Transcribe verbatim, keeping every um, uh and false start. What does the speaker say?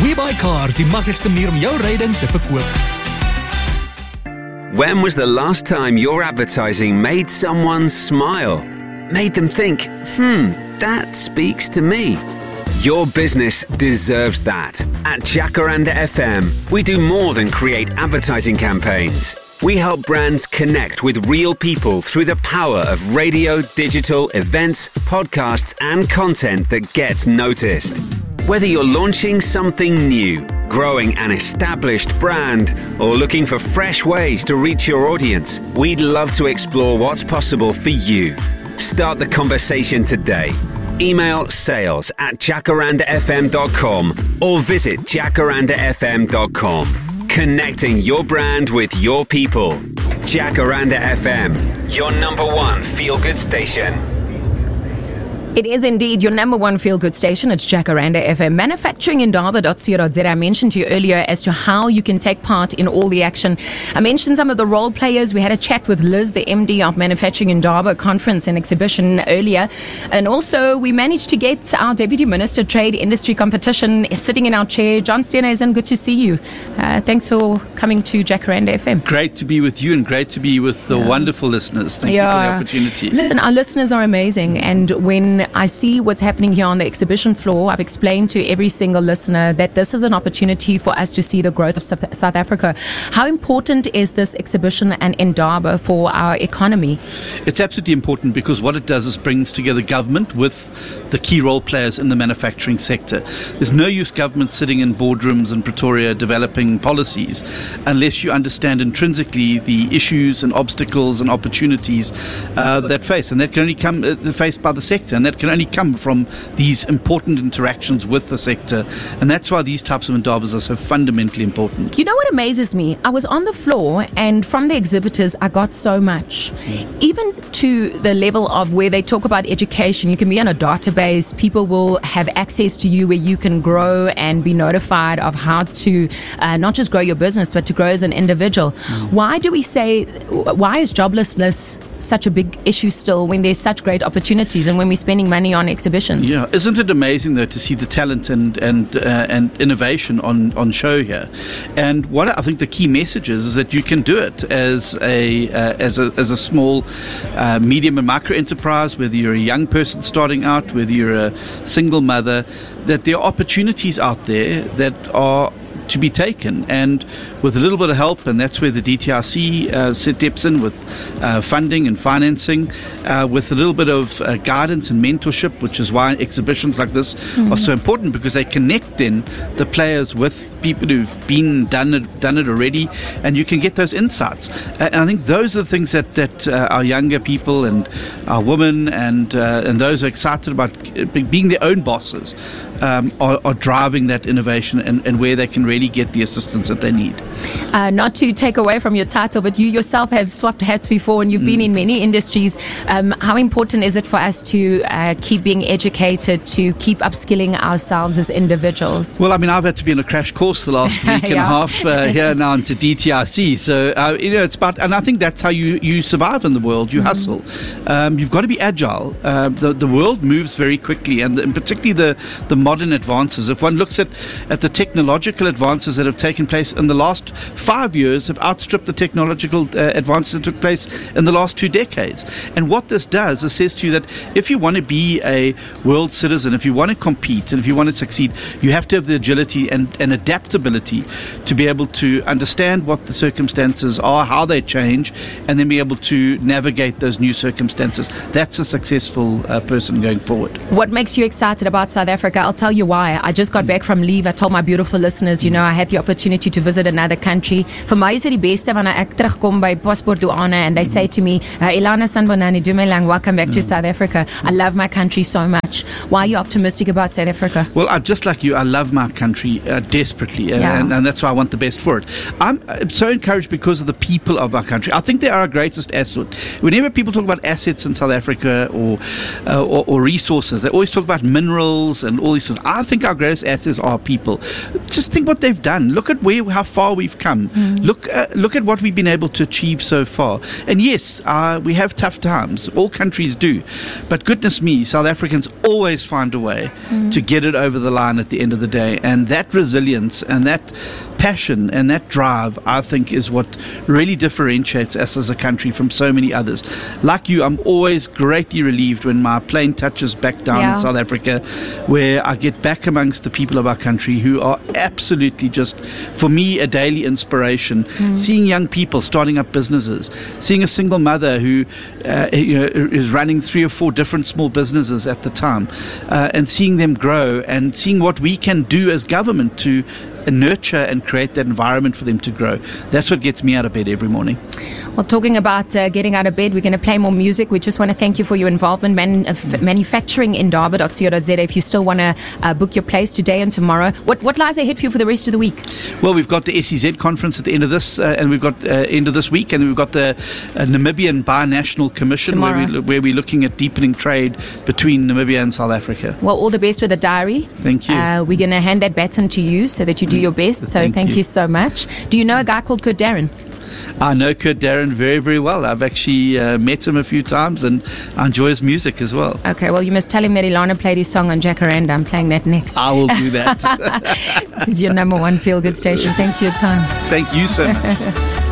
WeBuyCars, die maklikste manier om jou ryding te verkoop. When was the last time your advertising made someone smile? Made them think, hmm, that speaks to me. Your business deserves that. At Jacaranda F M, we do more than create advertising campaigns. We help brands connect with real people through the power of radio, digital, events, podcasts, and content that gets noticed. Whether you're launching something new, growing an established brand, or looking for fresh ways to reach your audience, we'd love to explore what's possible for you. Start the conversation today. Email sales at jacaranda f m dot com or visit jacaranda f m dot com. Connecting your brand with your people. Jacaranda F M, your number one feel-good station. It is indeed your number one feel-good station. It's Jacaranda F M. Manufacturing Indaba dot co dot za. I mentioned to you earlier as to how you can take part in all the action. I mentioned some of the role players. We had a chat with Liz, the M D of Manufacturing Indaba conference and exhibition earlier. And also, we managed to get our Deputy Minister Trade Industry Competition sitting in our chair. John Steenhuisen, good to see you. Uh, thanks for coming to Jacaranda F M. Great to be with you and great to be with the yeah. wonderful listeners. Thank yeah. you for the opportunity. Listen, our listeners are amazing. And when I see what's happening here on the exhibition floor, I've explained to every single listener that this is an opportunity for us to see the growth of South Africa. How important is this exhibition and Indaba for our economy? It's absolutely important because what it does is brings together government with the key role players in the manufacturing sector. There's no use government sitting in boardrooms in Pretoria developing policies unless you understand intrinsically the issues and obstacles and opportunities uh, that face, and that can only come uh, faced by the sector, and that can only come from these important interactions with the sector, and that's why these types of Indabas are so fundamentally important. You know what amazes me? I was on the floor, and from the exhibitors I got so much, mm. even to the level of where they talk about education. You can be on a database, people will have access to you where you can grow and be notified of how to uh, not just grow your business but to grow as an individual. Mm. Why do we say, why is joblessness such a big issue still when there's such great opportunities and when we're spending money on exhibitions? Yeah, isn't it amazing though to see the talent and and uh, and innovation on, on show here? And what I think the key message is, is that you can do it as a uh, as a as a small, uh, medium and micro enterprise, whether you're a young person starting out, whether you're a single mother, that there are opportunities out there that are to be taken, and with a little bit of help, and that's where the D T I C uh, steps in with uh, funding and financing, uh, with a little bit of uh, guidance and mentorship, which is why exhibitions like this mm-hmm. are so important, because they connect then the players with people who've been done it, done it already, and you can get those insights. Uh, and I think those are the things that, that uh, our younger people and our women and uh, and those who are excited about being their own bosses um, are, are driving that innovation, and, and where they can really get the assistance that they need. Uh, not to take away from your title, but you yourself have swapped hats before and you've mm. been in many industries. Um, how important is it for us to uh, keep being educated, to keep upskilling ourselves as individuals? Well, I mean, I've had to be in a crash course the last week yeah. and a half uh, here now into D T I C. So, uh, you know, it's about, and I think that's how you, you survive in the world. You mm. hustle. Um, you've got to be agile. Uh, the, the world moves very quickly, and, and particularly the, the modern advances. If one looks at, at the technological advances that have taken place in the last five years have outstripped the technological uh, advances that took place in the last two decades. And what this does is says to you that if you want to be a world citizen, if you want to compete, and if you want to succeed, you have to have the agility and, and adaptability to be able to understand what the circumstances are, how they change, and then be able to navigate those new circumstances. That's a successful uh, person going forward. What makes you excited about South Africa? I'll tell you why. I just got back from leave. I told my beautiful listeners, you know, I had the opportunity to visit another country. For my is dit die beste wanneer ek terugkom by paspoort douane and they say to me, uh, Ilana Sanbonani Dumelang, welcome back mm. to South Africa. I love my country so much. Why are you optimistic about South Africa? Well, I, just like you, I love my country uh, desperately, uh, yeah. and, and that's why I want the best for it. I'm, I'm so encouraged because of the people of our country. I think they are our greatest asset. Whenever people talk about assets in South Africa or, uh, or, or resources, they always talk about minerals and all these things. I think our greatest assets are people. Just think what they've done. Look at where how far we've come. Mm. Look uh, look at what we've been able to achieve so far. And yes, uh, we have tough times. All countries do. But goodness me, South Africans always find a way mm. to get it over the line at the end of the day. And that resilience and that passion and that drive, I think, is what really differentiates us as a country from so many others. Like you, I'm always greatly relieved when my plane touches back down yeah. in South Africa, where I get back amongst the people of our country who are absolutely just, for me, a daily inspiration. Mm. Seeing young people starting up businesses, seeing a single mother who uh, you know, is running three or four different small businesses at the time, uh, and seeing them grow, and seeing what we can do as government to nurture and create that environment for them to grow. That's what gets me out of bed every morning. Well, talking about uh, getting out of bed, we're going to play more music. We just want to thank you for your involvement. Man, uh, f- manufacturing Indaba dot co dot za. If you still want to uh, book your place today and tomorrow, what what lies ahead for you for the rest of the week? Well, we've got the S E Z conference at the end of this, uh, and we've got uh, end of this week, and we've got the uh, Namibian Binational Commission, where, we, where we're looking at deepening trade between Namibia and South Africa. Well, all the best with the diary. Thank you. Uh, we're going to hand that baton to you so that you do your best. So thank, thank you. you so much. Do you know a guy called Kurt Darren? I know Kurt Darren very, very well. I've actually uh, met him a few times, and I enjoy his music as well. Okay, well, you must tell him that Ilana played his song on Jacaranda. I'm playing that next. I will do that. This is your number one feel-good station. Thanks for your time. Thank you so much.